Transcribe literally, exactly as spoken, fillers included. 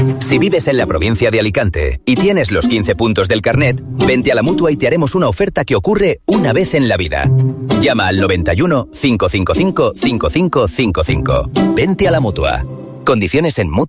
Si vives en la provincia de Alicante y tienes los quince puntos del carnet, vente a la Mutua y te haremos una oferta que ocurre una vez en la vida. Llama al noventa y uno, cinco cinco cinco, cinco cinco cinco cinco. Vente a la Mutua. Condiciones en Mutua.